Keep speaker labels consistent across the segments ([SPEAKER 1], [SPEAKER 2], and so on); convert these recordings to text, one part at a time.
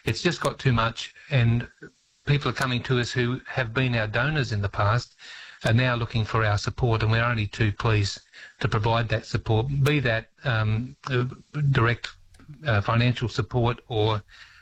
[SPEAKER 1] it's just got too much, and people are coming to us who have been our donors in the past are now looking for our support, and we're only too pleased to provide that support, be that direct financial support or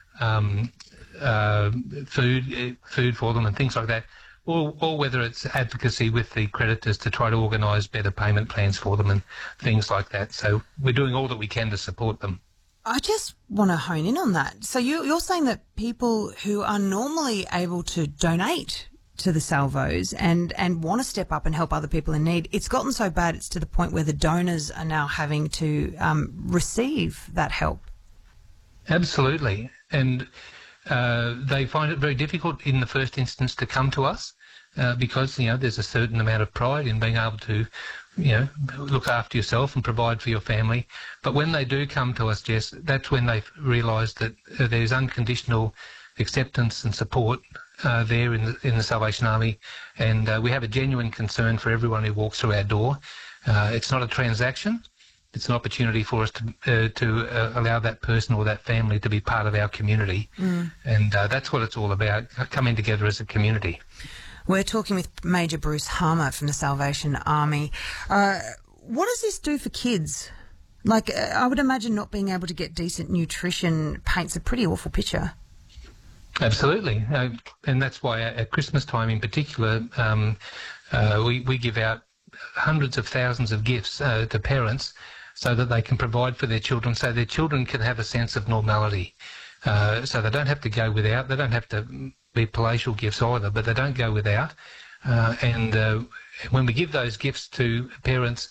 [SPEAKER 1] food for them and things like that, or whether it's advocacy with the creditors to try to organise better payment plans for them and things like that. So we're doing all that we can to support them.
[SPEAKER 2] I just want to hone in on that. So you're saying that people who are normally able to donate to the Salvos and want to step up and help other people in need, it's gotten so bad it's to the point where the donors are now having to receive that help.
[SPEAKER 1] Absolutely. And they find it very difficult in the first instance to come to us because, there's a certain amount of pride in being able to, look after yourself and provide for your family. But when they do come to us, Jess, that's when they realise that there's unconditional acceptance and support there in the Salvation Army, and we have a genuine concern for everyone who walks through our door. It's not a transaction. It's an opportunity for us to allow that person or that family to be part of our community. And that's what it's all about, coming together as a community.
[SPEAKER 2] We're talking with Major Bruce Harmer from the Salvation Army. What does this do for kids? I would imagine not being able to get decent nutrition paints a pretty awful picture.
[SPEAKER 1] Absolutely. And that's why at Christmas time in particular, we give out hundreds of thousands of gifts to parents so that they can provide for their children, so their children can have a sense of normality. So they don't have to go without. They don't have to be palatial gifts either, but they don't go without. And when we give those gifts to parents,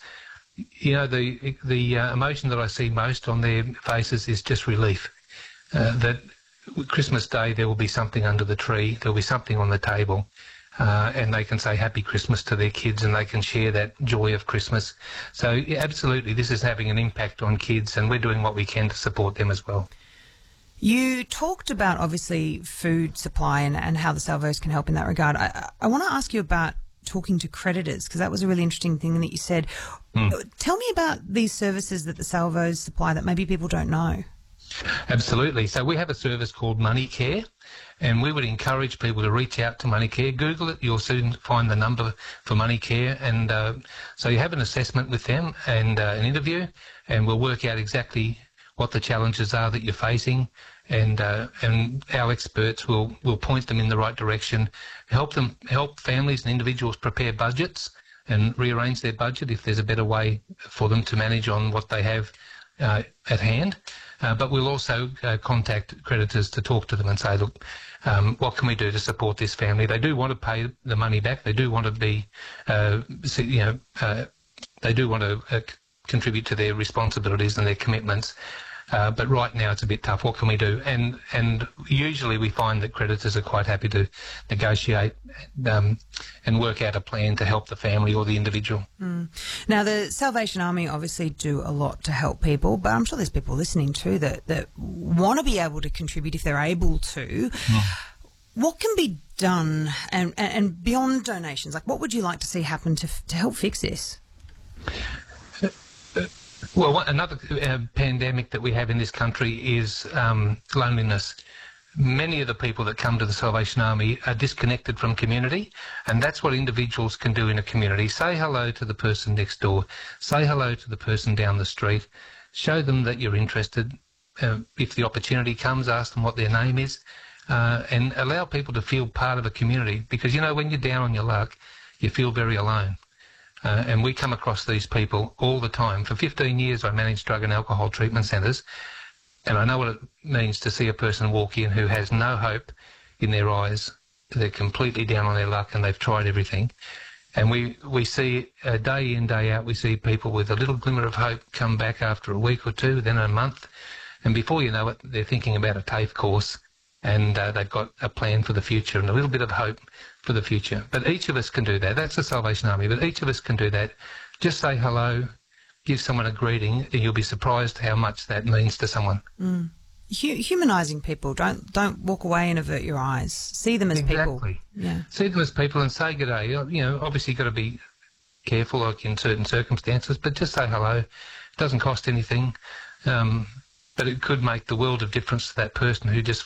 [SPEAKER 1] the emotion that I see most on their faces is just relief. That Christmas Day there will be something under the tree, there will be something on the table, and they can say Happy Christmas to their kids and they can share that joy of Christmas. So absolutely, this is having an impact on kids, and we're doing what we can to support them as well.
[SPEAKER 2] You talked about, obviously, food supply and how the Salvos can help in that regard. I want to ask you about talking to creditors, because that was a really interesting thing that you said. Tell me about these services that the Salvos supply that maybe people don't know.
[SPEAKER 1] Absolutely. So we have a service called Money Care, and we would encourage people to reach out to Money Care. Google it, you'll soon find the number for Money Care, and so you have an assessment with them and an interview, and we'll work out exactly what the challenges are that you're facing, and our experts will point them in the right direction, help families and individuals prepare budgets and rearrange their budget if there's a better way for them to manage on what they have at hand. But we'll also contact creditors to talk to them and say, look, what can we do to support this family? They do want to pay the money back. They do want to be, they do want to contribute to their responsibilities and their commitments. But right now it's a bit tough. What can we do? And usually we find that creditors are quite happy to negotiate and work out a plan to help the family or the individual.
[SPEAKER 2] Now, the Salvation Army obviously do a lot to help people, but I'm sure there's people listening too that want to be able to contribute if they're able to. What can be done and beyond donations? What would you like to see happen to help fix this?
[SPEAKER 1] Well, another pandemic that we have in this country is loneliness. Many of the people that come to the Salvation Army are disconnected from community, and that's what individuals can do in a community. Say hello to the person next door. Say hello to the person down the street. Show them that you're interested. If the opportunity comes, ask them what their name is, and allow people to feel part of a community, because, when you're down on your luck, you feel very alone. And we come across these people all the time. For 15 years, I managed drug and alcohol treatment centres, and I know what it means to see a person walk in who has no hope in their eyes. They're completely down on their luck and they've tried everything. And we see day in, day out, we see people with a little glimmer of hope come back after a week or two, then a month, and before you know it, they're thinking about a TAFE course, and they've got a plan for the future and a little bit of hope for the future. But each of us can do that. That's the Salvation Army, but each of us can do that. Just say hello, give someone a greeting, and you'll be surprised how much that means to someone.
[SPEAKER 2] Humanising people. Don't walk away and avert your eyes. See them as people.
[SPEAKER 1] Exactly.
[SPEAKER 2] Yeah.
[SPEAKER 1] See them as people and say good day. Obviously you've got to be careful, in certain circumstances, but just say hello. It doesn't cost anything, but it could make the world of difference to that person who just